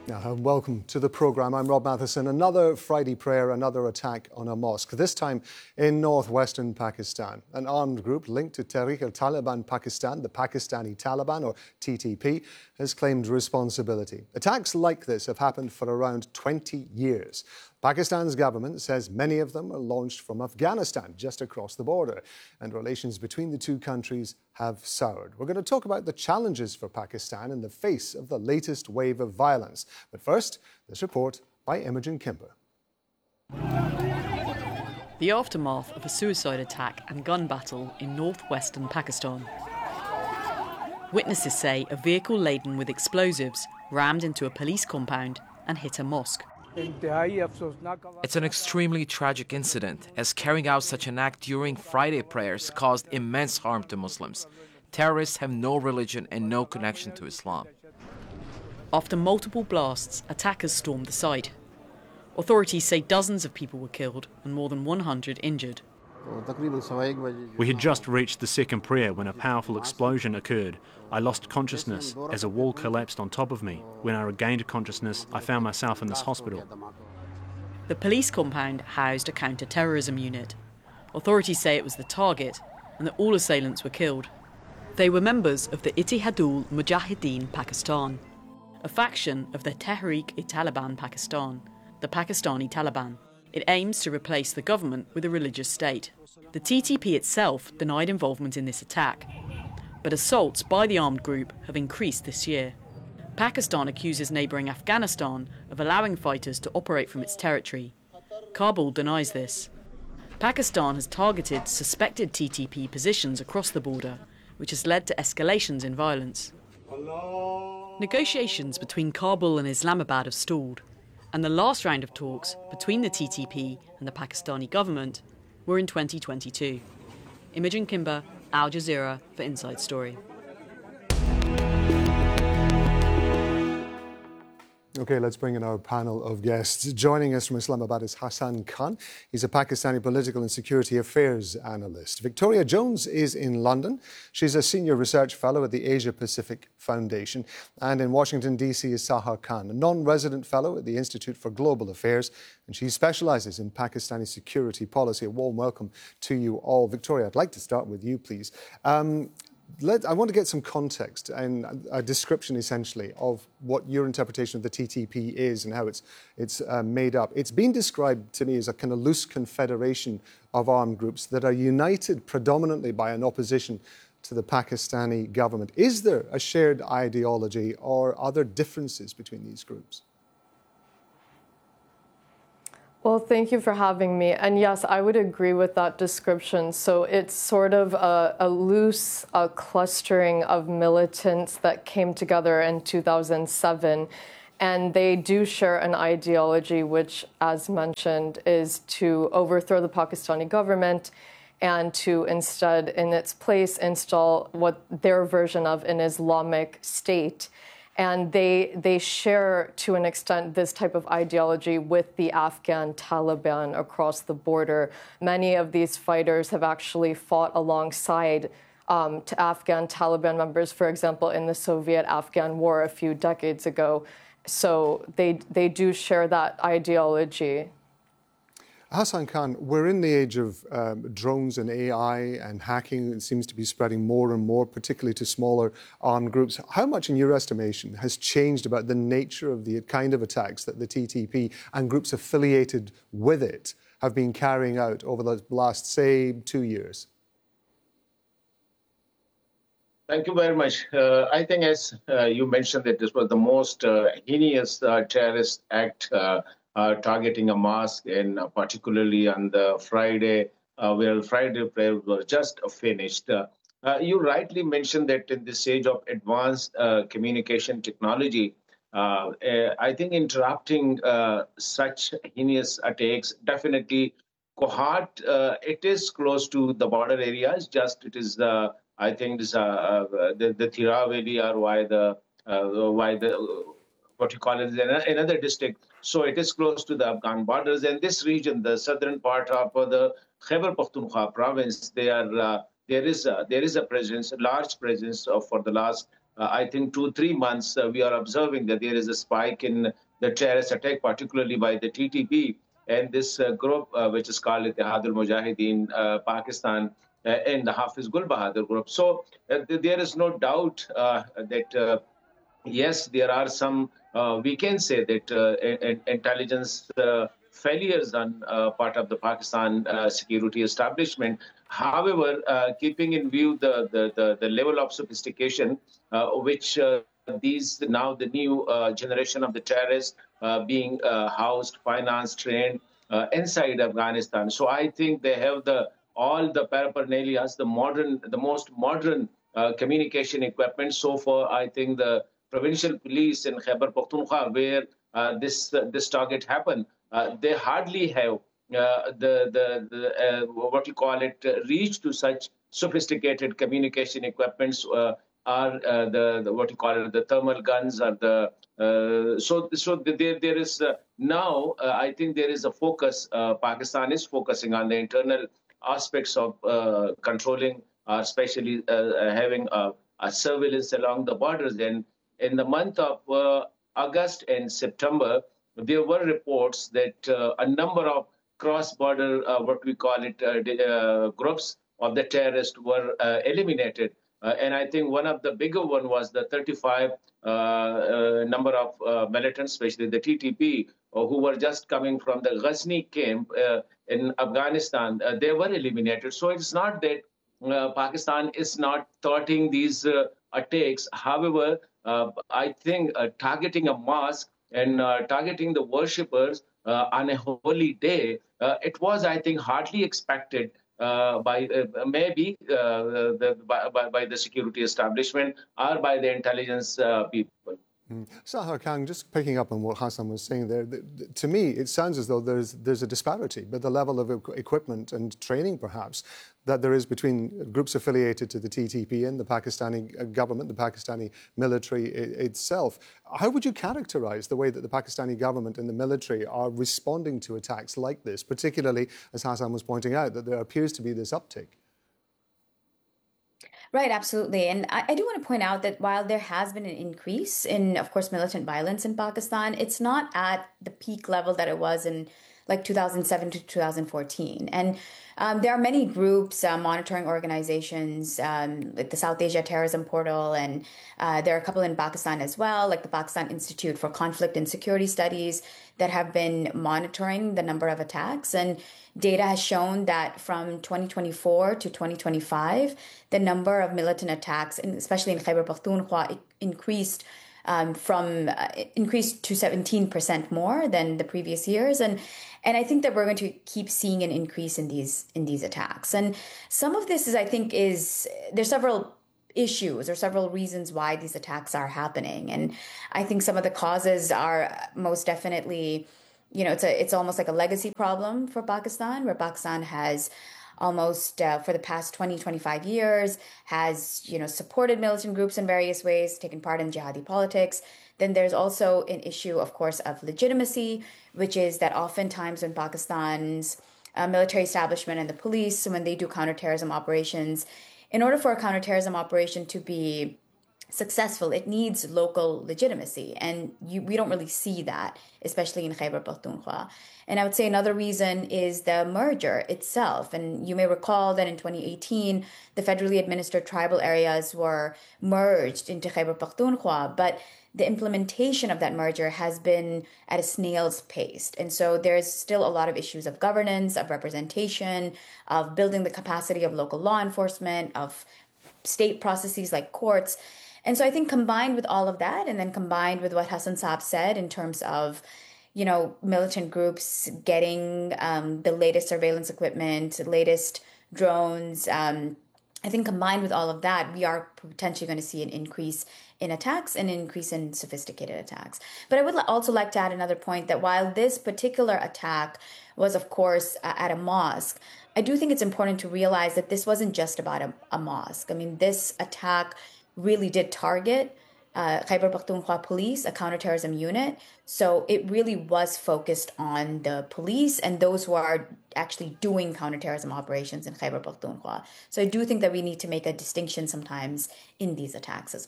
Welcome to the programme. I'm Rob Matheson. Another Friday prayer, another attack on a mosque, this time in northwestern Pakistan. An armed group linked to Tehreek-e-Taliban Pakistan, the Pakistani Taliban, or TTP, has claimed responsibility. Attacks like this have happened for around 20 years. Pakistan's government says many of them are launched from Afghanistan, just across the border, and relations between the two countries have soured. We're going to talk about the challenges for Pakistan in the face of the latest wave of violence. But first, this report by Imogen Kimber. The aftermath of a suicide attack and gun battle in northwestern Pakistan. Witnesses say a vehicle laden with explosives rammed into a police compound and hit a mosque. It's an extremely tragic incident, as carrying out such an act during Friday prayers caused immense harm to Muslims. Terrorists have no religion and no connection to Islam. After multiple blasts, attackers stormed the site. Authorities say dozens of people were killed and more than 100 injured. We had just reached the second prayer when a powerful explosion occurred. I lost consciousness as a wall collapsed on top of me. When I regained consciousness, I found myself in this hospital. The police compound housed a counter-terrorism unit. Authorities say it was the target and that all assailants were killed. They were members of the Ittihadul Mujahideen Pakistan, a faction of the Tehreek-e-Taliban Pakistan, the Pakistani Taliban. It aims to replace the government with a religious state. The TTP itself denied involvement in this attack, but assaults by the armed group have increased this year. Pakistan accuses neighbouring Afghanistan of allowing fighters to operate from its territory. Kabul denies this. Pakistan has targeted suspected TTP positions across the border, which has led to escalations in violence. Negotiations between Kabul and Islamabad have stalled, and the last round of talks between the TTP and the Pakistani government were in 2022. Imogen Kimber, Al Jazeera for Inside Story. OK, let's bring in our panel of guests. Joining us from Islamabad is Hassan Khan. He's a Pakistani political and security affairs analyst. Victoria Jones is in London. She's a senior research fellow at the Asia Pacific Foundation. And in Washington, D.C. is Sahar Khan, a non-resident fellow at the Institute for Global Affairs. And she specialises in Pakistani security policy. A warm welcome to you all. Victoria, I'd like to start with you, please. I want to get some context and a description, essentially, of what your interpretation of the TTP is and how it's made up. It's been described to me as a kind of loose confederation of armed groups that are united predominantly by an opposition to the Pakistani government. Is there a shared ideology or are there differences between these groups? Well, thank you for having me. And yes, I would agree with that description. So it's sort of a loose clustering of militants that came together in 2007. And they do share an ideology, which, as mentioned, is to overthrow the Pakistani government and to instead, in its place, install what their version of an Islamic state. And they share, to an extent, this type of ideology with the Afghan Taliban across the border. Many of these fighters have actually fought alongside to Afghan Taliban members, for example, in the Soviet-Afghan War a few decades ago. So they do share that ideology. Hassan Khan, we're in the age of drones and AI and hacking. It seems to be spreading more and more, particularly to smaller armed groups. How much, in your estimation, has changed about the nature of the kind of attacks that the TTP and groups affiliated with it have been carrying out over the last, say, 2 years? Thank you very much. I think, as you mentioned, that this was the most heinous terrorist act targeting a mosque, and particularly on the Friday, where Friday prayer was just finished. You rightly mentioned that in this age of advanced communication technology, I think interrupting such heinous attacks definitely cohort. It is close to the border areas. Just it is I think this the Thira Valley, or why the what you call it, another district. So it is close to the Afghan borders, and this region, the southern part of the Khyber Pakhtunkhwa province, there is a presence, a large presence for the last I think 2-3 months, we are observing that there is a spike in the terrorist attack, particularly by the TTP and this group, which is called Ittihad al-Mujahideen Pakistan, and the Hafiz Gul Bahadur group. So there is no doubt that yes, there are some, we can say that intelligence failures on part of the Pakistan security establishment. However, keeping in view the level of sophistication which these now the new generation of the terrorists being housed, financed, trained inside Afghanistan. So I think they have all the paraphernalia, the most modern communication equipment. So far, I think the provincial police in Khyber Pakhtunkhwa, where this target happened, they hardly have what you call it reach to such sophisticated communication equipments, or the what you call it the thermal guns, or so there is now I think there is a focus. Pakistan is focusing on the internal aspects of controlling, especially having a surveillance along the borders. And in the month of August and September, there were reports that a number of cross-border, what we call it, groups of the terrorists were eliminated. And I think one of the bigger one was the 35 number of militants, especially the TTP, who were just coming from the Ghazni camp in Afghanistan. They were eliminated. So it's not that Pakistan is not thwarting these attacks. However, I think targeting a mosque and targeting the worshippers on a holy day, it was, I think, hardly expected by maybe by the security establishment or by the intelligence people. Sahar Khan, just picking up on what Hassan was saying there, to me it sounds as though there's a disparity, but the level of equipment and training perhaps that there is between groups affiliated to the TTP and the Pakistani government, the Pakistani military itself. How would you characterize the way that the Pakistani government and the military are responding to attacks like this, particularly, as Hassan was pointing out, that there appears to be this uptick? Right, absolutely. And I do want to point out that while there has been an increase in, of course, militant violence in Pakistan, it's not at the peak level that it was in like 2007 to 2014. And there are many groups, monitoring organizations, like the South Asia Terrorism Portal, and there are a couple in Pakistan as well, like the Pakistan Institute for Conflict and Security Studies, that have been monitoring the number of attacks. And data has shown that from 2024 to 2025, the number of militant attacks, especially in Khyber Pakhtunkhwa, increased to 17% more than the previous years. And I think that we're going to keep seeing an increase in these attacks. And some of this there's several issues or several reasons why these attacks are happening. And I think some of the causes are most definitely, it's almost like a legacy problem for Pakistan, where Pakistan has almost for the past 20-25 years has supported militant groups in various ways, taken part in jihadi politics. Then there's also an issue, of course, of legitimacy, which is that oftentimes when Pakistan's military establishment and the police, when they do counterterrorism operations, in order for a counterterrorism operation to be successful, it needs local legitimacy. And we don't really see that, especially in Khyber Pakhtunkhwa. And I would say another reason is the merger itself. And you may recall that in 2018, the federally administered tribal areas were merged into Khyber Pakhtunkhwa, but the implementation of that merger has been at a snail's pace. And so there's still a lot of issues of governance, of representation, of building the capacity of local law enforcement, of state processes like courts. And so I think combined with all of that, and then combined with what Hassan Saab said in terms of, militant groups getting the latest surveillance equipment, latest drones, I think combined with all of that, we are potentially going to see an increase in attacks and an increase in sophisticated attacks. But I would also like to add another point that while this particular attack was, of course, at a mosque, I do think it's important to realize that this wasn't just about a mosque. I mean, this attack really did target Khyber Pakhtunkhwa police, a counterterrorism unit. So it really was focused on the police and those who are actually doing counterterrorism operations in Khyber Pakhtunkhwa. So I do think that we need to make a distinction sometimes in these attacks as well.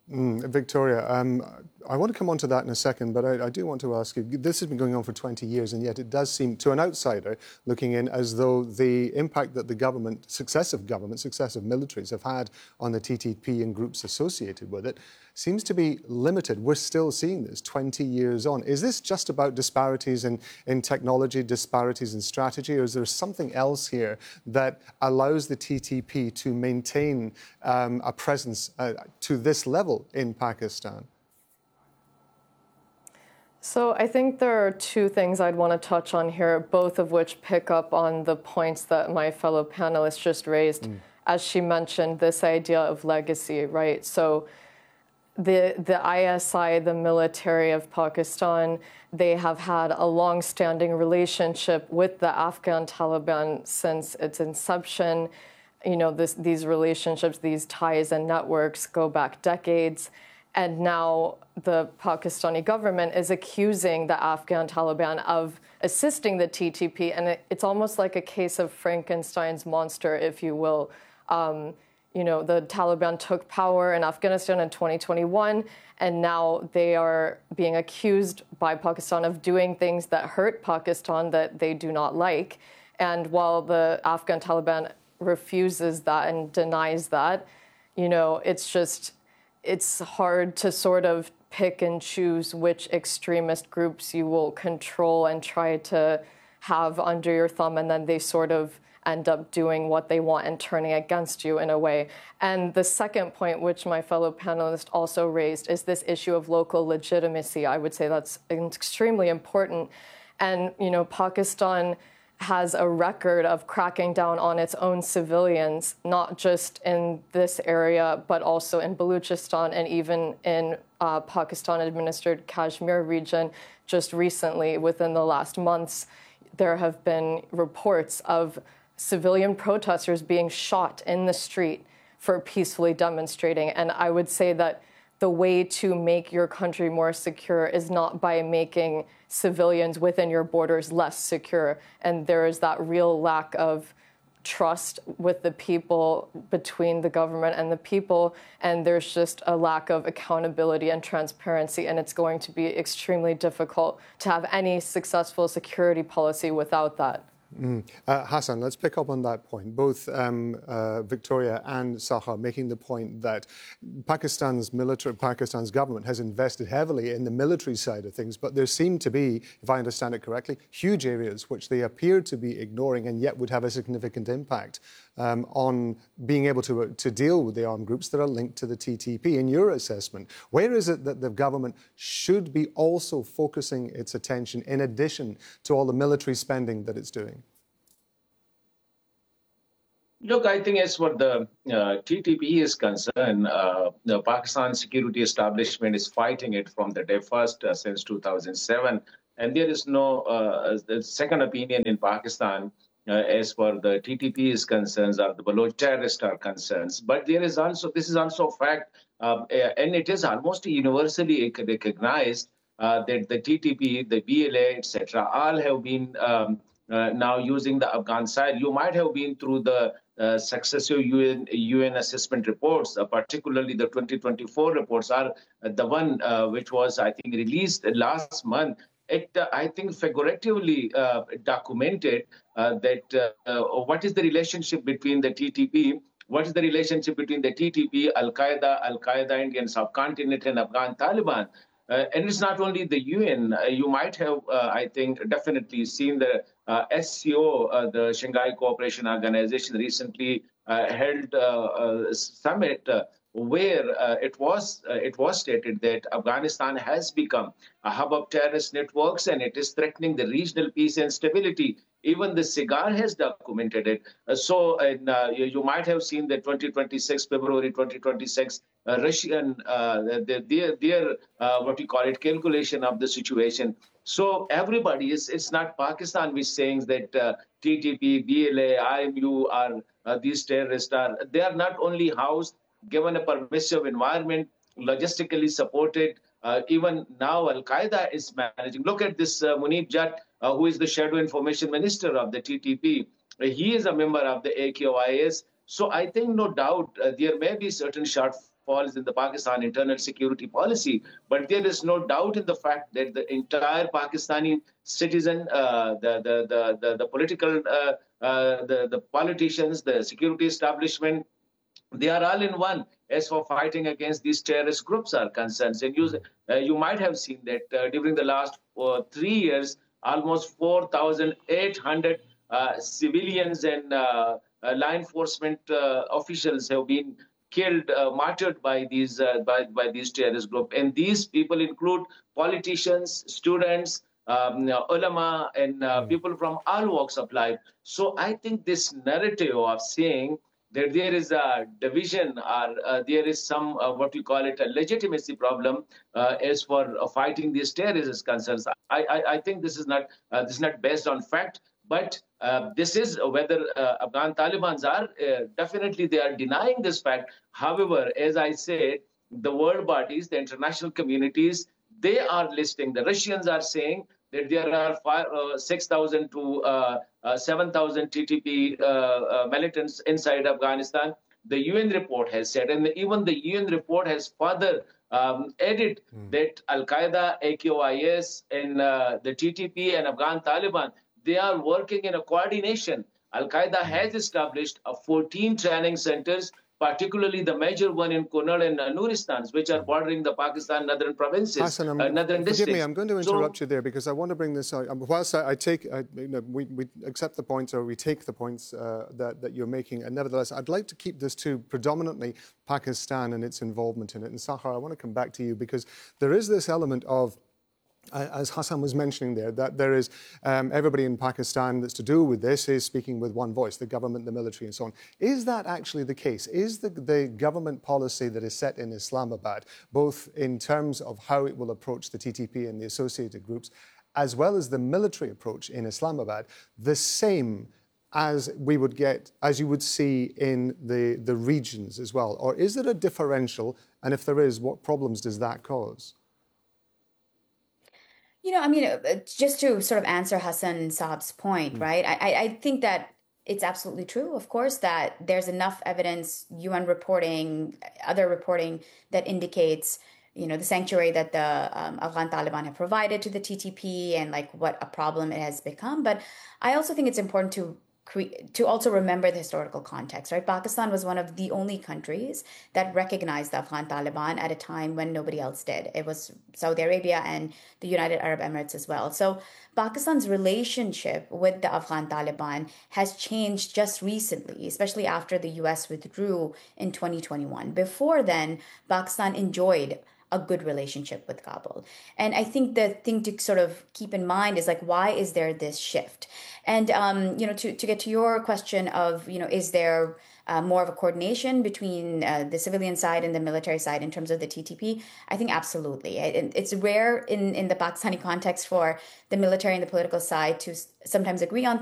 Victoria, I want to come on to that in a second, but I do want to ask you, this has been going on for 20 years, and yet it does seem to an outsider looking in as though the impact that the successive militaries have had on the TTP and groups associated with it seems to be limited. We're still seeing this 20 years on. Is this just about disparities in technology, disparities in strategy, or is there something else here that allows the TTP to maintain a presence to this level in Pakistan? So I think there are two things I'd want to touch on here, both of which pick up on the points that my fellow panelist just raised. As she mentioned, this idea of legacy, right? So the ISI, the military of Pakistan, they have had a long-standing relationship with the Afghan Taliban since its inception. You know, these relationships, these ties and networks go back decades. And now the Pakistani government is accusing the Afghan Taliban of assisting the TTP. And it's almost like a case of Frankenstein's monster, if you will. You know, the Taliban took power in Afghanistan in 2021, and now they are being accused by Pakistan of doing things that hurt Pakistan that they do not like. And while the Afghan Taliban refuses that and denies that, you know, it's hard to sort of pick and choose which extremist groups you will control and try to have under your thumb, and then they sort of end up doing what they want and turning against you in a way. And the second point, which my fellow panelist also raised, is this issue of local legitimacy. I would say that's extremely important. And, you know, Pakistan has a record of cracking down on its own civilians, not just in this area, but also in Baluchistan and even in Pakistan-administered Kashmir region. Just recently, within the last months, there have been reports of civilian protesters being shot in the street for peacefully demonstrating. And I would say that the way to make your country more secure is not by making civilians within your borders less secure. And there is that real lack of trust with the people, between the government and the people, and there's just a lack of accountability and transparency, and it's going to be extremely difficult to have any successful security policy without that. Hassan, let's pick up on that point. Both Victoria and Sahar making the point that Pakistan's government has invested heavily in the military side of things, but there seem to be, if I understand it correctly, huge areas which they appear to be ignoring and yet would have a significant impact on being able to deal with the armed groups that are linked to the TTP. In your assessment, where is it that the government should be also focusing its attention in addition to all the military spending that it's doing? Look, I think as far the TTP is concerned, the Pakistan security establishment is fighting it from the day first since 2007. And there is no second opinion in Pakistan as far the TTP is concerned, or the Baloch terrorists are concerned. But there is also, this is also a fact, and it is almost universally recognized that the TTP, the BLA, etc., all have been now using the Afghan side. You might have been through the successive UN assessment reports, particularly the 2024 reports are the one which was, I think, released last month. It, I think, figuratively documented that what is the relationship between the TTP, what is the relationship between the TTP, Al-Qaeda, Indian subcontinent, and Afghan Taliban. And it's not only the UN. You might have, I think, definitely seen the SCO, the Shanghai Cooperation Organization, recently held a summit where it was stated that Afghanistan has become a hub of terrorist networks and it is threatening the regional peace and stability. Even the SIGAR has documented it. You might have seen the February 2026, Russian, their what you call it, calculation of the situation. So everybody, it's not Pakistan which saying that TTP, BLA, IMU are these terrorists they are not only housed, given a permissive environment, logistically supported. Even now, Al-Qaeda is managing. Look at this Munib Jatt, who is the Shadow Information Minister of the TTP. He is a member of the AQIS. So I think, no doubt, there may be certain falls in the Pakistan internal security policy. But there is no doubt in the fact that the entire Pakistani citizen, the political, the politicians, the security establishment, they are all in one as for fighting against these terrorist groups are concerned. And you might have seen that during the last 3 years, almost 4,800 civilians and law enforcement officials have been killed, martyred by these terrorist groups. And these people include politicians, students, ulama, and people from all walks of life. So I think this narrative of saying that there is a division or there is some what we call it a legitimacy problem as for fighting these terrorist concerns. I think this is not based on fact, but this is whether Afghan Talibans are definitely they are denying this fact. However, as I said, the world bodies, the international communities, they are listing. The Russians are saying that there are 6,000 to 7,000 TTP militants inside Afghanistan. The UN report has said, and even the UN report has further added that Al-Qaeda, AQIS, and the TTP and Afghan Taliban, they are working in a coordination. Al-Qaeda has established 14 training centers, particularly the major one in Kunar and Nuristan, which are bordering the Pakistan northern provinces, Hassan, northern districts. Forgive me, I'm going to interrupt you there because I want to bring this out. Whilst we accept the points or we take the points that you're making, and nevertheless, I'd like to keep this to predominantly Pakistan and its involvement in it. And Sahar, I want to come back to you because there is this element of, as Hassan was mentioning there, that there is everybody in Pakistan that's to do with this is speaking with one voice, the government, the military and so on. Is that actually the case? Is the government policy that is set in Islamabad, both in terms of how it will approach the TTP and the associated groups, as well as the military approach in Islamabad, the same as you would see in the regions as well? Or is there a differential? And if there is, what problems does that cause? Just to sort of answer Hassan Saab's point, right? I think that it's absolutely true, of course, that there's enough evidence, UN reporting, other reporting that indicates, the sanctuary that the Afghan Taliban have provided to the TTP and like what a problem it has become. But I also think it's important to also remember the historical context, right? Pakistan was one of the only countries that recognized the Afghan Taliban at a time when nobody else did. It was Saudi Arabia and the United Arab Emirates as well. So Pakistan's relationship with the Afghan Taliban has changed just recently, especially after the US withdrew in 2021. Before then, Pakistan enjoyed a good relationship with Kabul. And I think the thing to sort of keep in mind is like, why is there this shift? And, to get to your question of, is there more of a coordination between the civilian side and the military side in terms of the TTP? I think absolutely. It's rare in the Pakistani context for the military and the political side to sometimes agree on